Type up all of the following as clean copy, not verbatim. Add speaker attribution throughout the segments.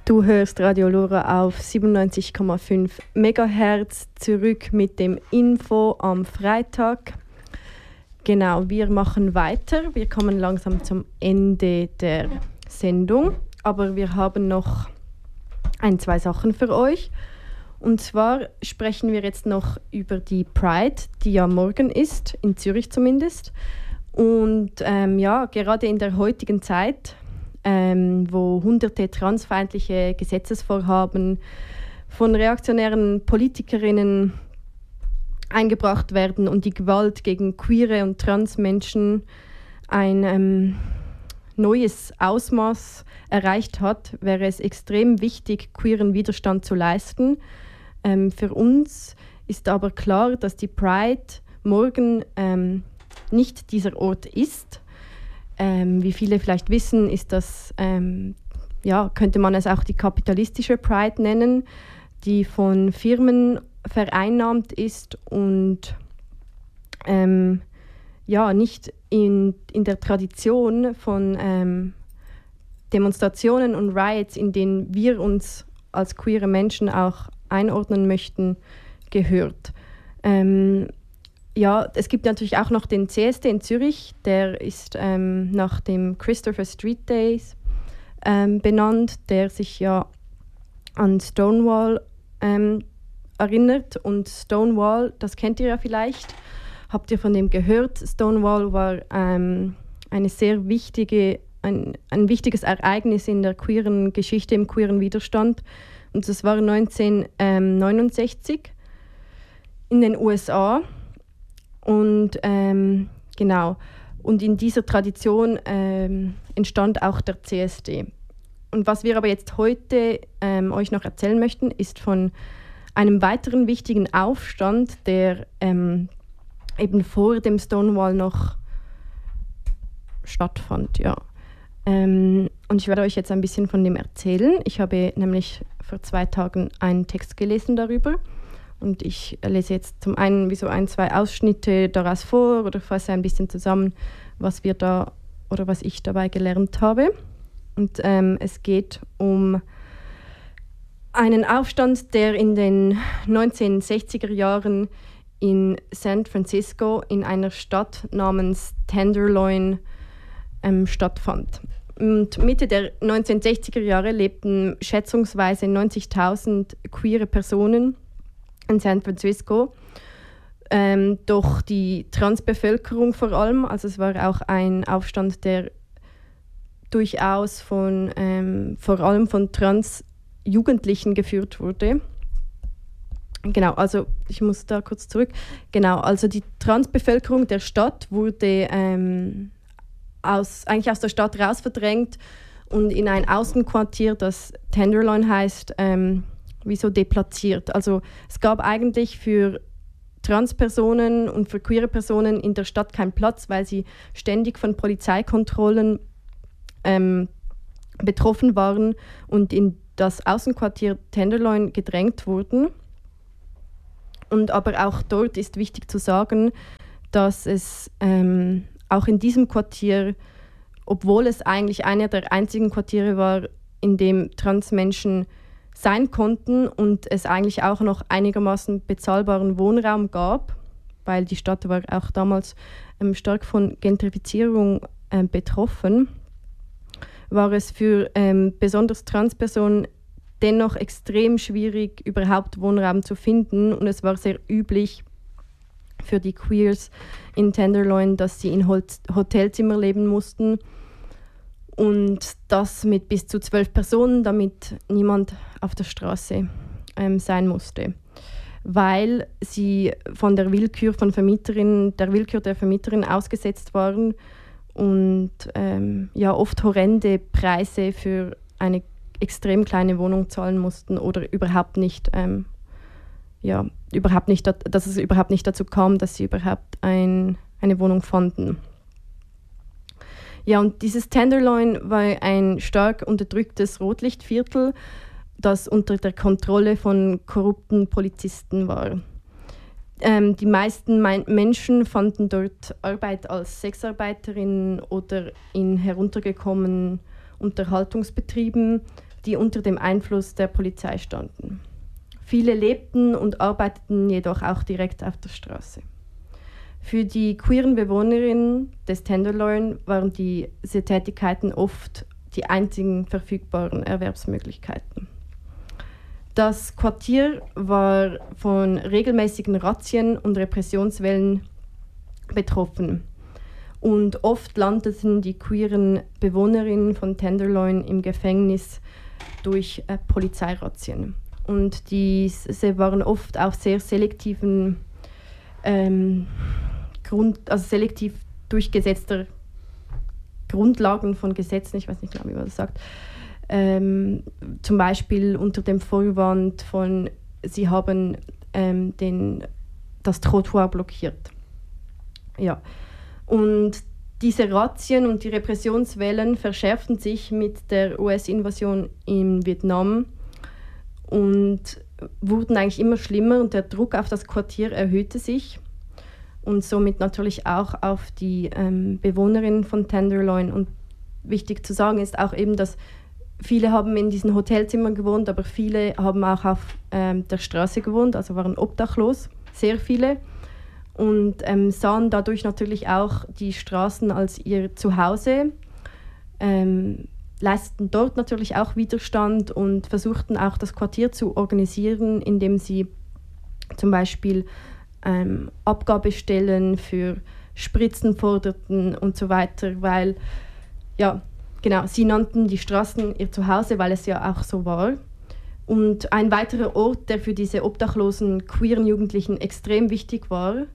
Speaker 1: Du hörst Radio Lora auf 97,5 MHz, zurück mit dem Info am Freitag. Genau, wir machen weiter. Wir kommen langsam zum Ende der Sendung, aber wir haben noch zwei Sachen für euch. Und zwar sprechen wir jetzt noch über die Pride, die ja morgen ist, in Zürich zumindest. Und gerade in der heutigen Zeit, wo hunderte transfeindliche Gesetzesvorhaben von reaktionären Politikerinnen eingebracht werden und die Gewalt gegen queere und trans Menschen ein neues Ausmaß erreicht hat, wäre es extrem wichtig, queeren Widerstand zu leisten. Für uns ist aber klar, dass die Pride morgen nicht dieser Ort ist. Wie viele vielleicht wissen, ist das, könnte man es auch die kapitalistische Pride nennen, die von Firmen vereinnahmt ist und nicht in der Tradition von Demonstrationen und Riots, in denen wir uns als queere Menschen auch einordnen möchten, gehört. Es gibt natürlich auch noch den CSD in Zürich, der ist nach dem Christopher Street Days benannt, der sich ja an Stonewall erinnert. Und Stonewall, das kennt ihr ja vielleicht, habt ihr von dem gehört? Stonewall war ein wichtiges Ereignis in der queeren Geschichte, im queeren Widerstand. Und das war 1969 in den USA. Und und in dieser Tradition entstand auch der CSD. Und was wir aber jetzt heute euch noch erzählen möchten, ist von einem weiteren wichtigen Aufstand, der eben vor dem Stonewall noch stattfand. Ja. Und ich werde euch jetzt ein bisschen von dem erzählen. Ich habe nämlich vor 2 Tagen einen Text gelesen darüber. Und ich lese jetzt zum einen wie so 2 Ausschnitte daraus vor oder fasse ein bisschen zusammen, was ich dabei gelernt habe. Und es geht um einen Aufstand, der in den 1960er Jahren in San Francisco in einer Stadt namens Tenderloin stattfand. Und Mitte der 1960er Jahre lebten schätzungsweise 90.000 queere Personen in San Francisco, doch die Transbevölkerung vor allem, also es war auch ein Aufstand, der durchaus vor allem von Trans-Jugendlichen geführt wurde. Genau, also ich muss da kurz zurück. Genau, also die Transbevölkerung der Stadt wurde eigentlich aus der Stadt rausverdrängt und in ein Außenquartier, das Tenderloin heißt, wieso deplatziert. Also es gab eigentlich für Transpersonen und für queere Personen in der Stadt keinen Platz, weil sie ständig von Polizeikontrollen betroffen waren und in das Außenquartier Tenderloin gedrängt wurden. Und aber auch dort ist wichtig zu sagen, dass es auch in diesem Quartier, obwohl es eigentlich einer der einzigen Quartiere war, in dem Transmenschen sein konnten und es eigentlich auch noch einigermaßen bezahlbaren Wohnraum gab, weil die Stadt war auch damals stark von Gentrifizierung betroffen, war es für besonders Transpersonen dennoch extrem schwierig, überhaupt Wohnraum zu finden. Und es war sehr üblich für die Queers in Tenderloin, dass sie in Hotelzimmer leben mussten. Und das mit bis zu 12 Personen, damit niemand auf der Straße sein musste. Weil sie von der Willkür der Vermieterin ausgesetzt waren und oft horrende Preise für eine extrem kleine Wohnung zahlen mussten oder überhaupt nicht, dass es überhaupt nicht dazu kam, dass sie überhaupt eine Wohnung fanden. Ja, und dieses Tenderloin war ein stark unterdrücktes Rotlichtviertel, das unter der Kontrolle von korrupten Polizisten war. Die meisten Menschen fanden dort Arbeit als Sexarbeiterinnen oder in heruntergekommenen Unterhaltungsbetrieben, die unter dem Einfluss der Polizei standen. Viele lebten und arbeiteten jedoch auch direkt auf der Straße. Für die queeren Bewohnerinnen des Tenderloin waren diese Tätigkeiten oft die einzigen verfügbaren Erwerbsmöglichkeiten. Das Quartier war von regelmäßigen Razzien und Repressionswellen betroffen. Und oft landeten die queeren Bewohnerinnen von Tenderloin im Gefängnis durch Polizeirazzien. Und diese waren oft auf sehr selektiven selektiv durchgesetzter Grundlagen von Gesetzen, ich weiß nicht genau, wie man das sagt, zum Beispiel unter dem Vorwand von, sie haben das Trottoir blockiert. Ja. Und diese Razzien und die Repressionswellen verschärften sich mit der US-Invasion in Vietnam und wurden eigentlich immer schlimmer und der Druck auf das Quartier erhöhte sich und somit natürlich auch auf die Bewohnerinnen von Tenderloin. Und wichtig zu sagen ist auch eben, dass viele haben in diesen Hotelzimmern gewohnt, aber viele haben auch auf der Straße gewohnt, also waren obdachlos, sehr viele. Und sahen dadurch natürlich auch die Straßen als ihr Zuhause, leisteten dort natürlich auch Widerstand und versuchten auch das Quartier zu organisieren, indem sie zum Beispiel Abgabestellen für Spritzen forderten und so weiter, weil, ja, genau, sie nannten die Straßen ihr Zuhause, weil es ja auch so war. Und ein weiterer Ort, der für diese obdachlosen queeren Jugendlichen extrem wichtig war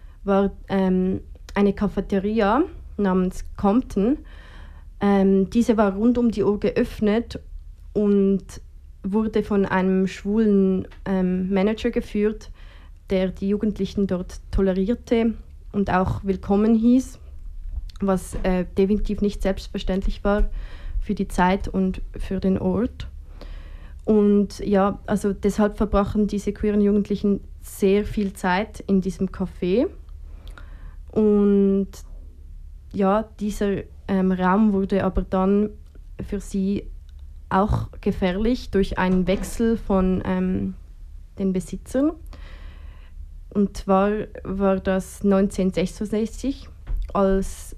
Speaker 1: eine Cafeteria namens Compton. Diese war rund um die Uhr geöffnet und wurde von einem schwulen Manager geführt, der die Jugendlichen dort tolerierte und auch willkommen hieß, was definitiv nicht selbstverständlich war für die Zeit und für den Ort. Und ja, also deshalb verbrachen diese queeren Jugendlichen sehr viel Zeit in diesem Café. Und ja, dieser Raum wurde aber dann für sie auch gefährlich durch einen Wechsel von den Besitzern. Und zwar war das 1966, als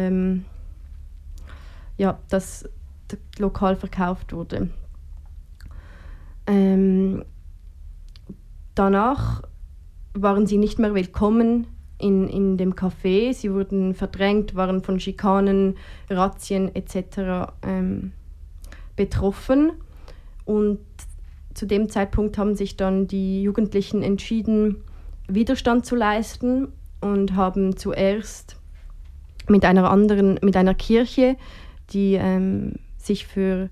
Speaker 1: das Lokal verkauft wurde. Danach waren sie nicht mehr willkommen in dem Café. Sie wurden verdrängt, waren von Schikanen, Razzien etc. Betroffen. Und zu dem Zeitpunkt haben sich dann die Jugendlichen entschieden, Widerstand zu leisten und haben zuerst mit einer Kirche, die sich für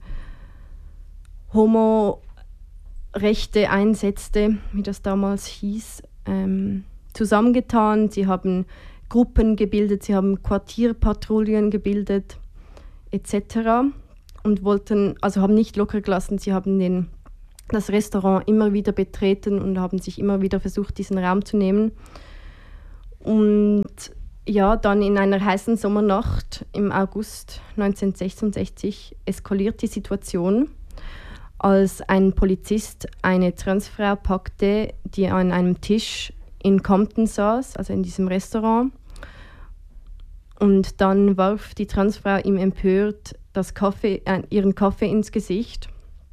Speaker 1: Homo-Rechte einsetzte, wie das damals hieß, zusammengetan. Sie haben Gruppen gebildet, sie haben Quartierpatrouillen gebildet etc. und haben nicht locker gelassen. Sie haben das Restaurant immer wieder betreten und haben sich immer wieder versucht, diesen Raum zu nehmen. Und ja, dann in einer heißen Sommernacht im August 1966 eskaliert die Situation, als ein Polizist eine Transfrau packte, die an einem Tisch in Compton saß, also in diesem Restaurant. Und dann warf die Transfrau ihm empört ihren Kaffee ins Gesicht.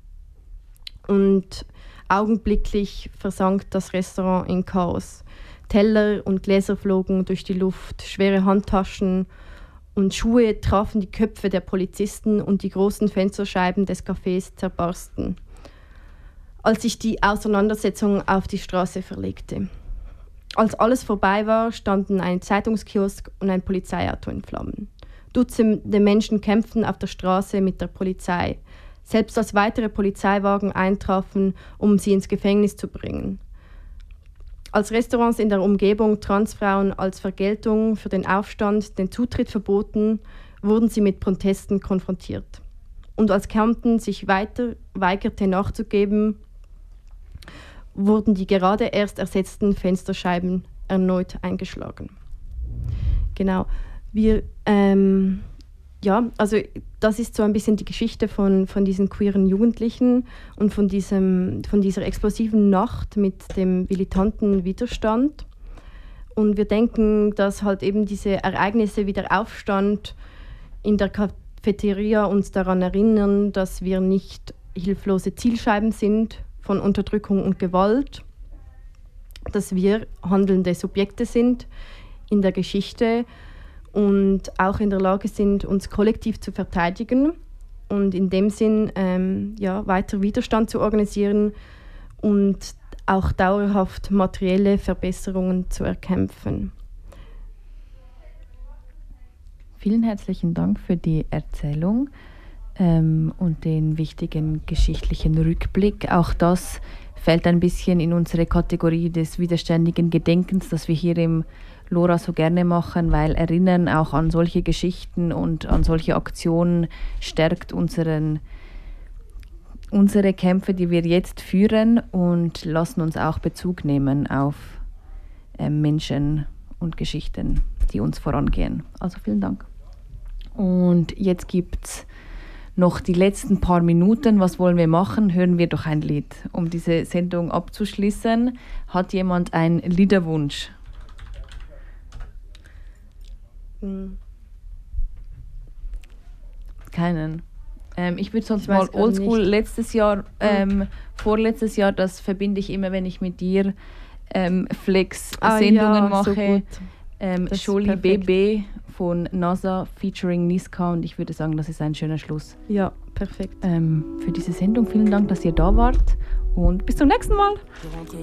Speaker 1: Und augenblicklich versank das Restaurant in Chaos. Teller und Gläser flogen durch die Luft, schwere Handtaschen und Schuhe trafen die Köpfe der Polizisten und die großen Fensterscheiben des Cafés zerbarsten, als sich die Auseinandersetzung auf die Straße verlegte. Als alles vorbei war, standen ein Zeitungskiosk und ein Polizeiauto in Flammen. Dutzende Menschen kämpften auf der Straße mit der Polizei, selbst als weitere Polizeiwagen eintrafen, um sie ins Gefängnis zu bringen. Als Restaurants in der Umgebung Transfrauen als Vergeltung für den Aufstand den Zutritt verboten, wurden sie mit Protesten konfrontiert. Und als Compton sich weiter weigerte nachzugeben, wurden die gerade erst ersetzten Fensterscheiben erneut eingeschlagen. Genau. Wir ja, also das ist so ein bisschen die Geschichte von diesen queeren Jugendlichen und von dieser explosiven Nacht mit dem militanten Widerstand. Und wir denken, dass halt eben diese Ereignisse wie der Aufstand in der Cafeteria uns daran erinnern, dass wir nicht hilflose Zielscheiben sind von Unterdrückung und Gewalt, dass wir handelnde Subjekte sind in der Geschichte und auch in der Lage sind, uns kollektiv zu verteidigen und in dem Sinn weiter Widerstand zu organisieren und auch dauerhaft materielle Verbesserungen zu erkämpfen.
Speaker 2: Vielen herzlichen Dank für die Erzählung und den wichtigen geschichtlichen Rückblick. Auch das fällt ein bisschen in unsere Kategorie des widerständigen Gedenkens, das wir hier im LoRa so gerne machen, weil Erinnern auch an solche Geschichten und an solche Aktionen stärkt unsere Kämpfe, die wir jetzt führen, und lassen uns auch Bezug nehmen auf Menschen und Geschichten, die uns vorangehen. Also vielen Dank. Und jetzt gibt es noch die letzten paar Minuten. Was wollen wir machen? Hören wir doch ein Lied, um diese Sendung abzuschließen. Hat jemand einen Liederwunsch? Keinen. Ich würde sonst mal oldschool vorletztes Jahr, das verbinde ich immer, wenn ich mit dir Flex-Sendungen mache. So Jolie Bébé von NASA featuring Niska, und ich würde sagen, das ist ein schöner Schluss.
Speaker 1: Ja, perfekt.
Speaker 2: Für diese Sendung vielen Dank, dass ihr da wart, und bis zum nächsten Mal.
Speaker 3: Je rentre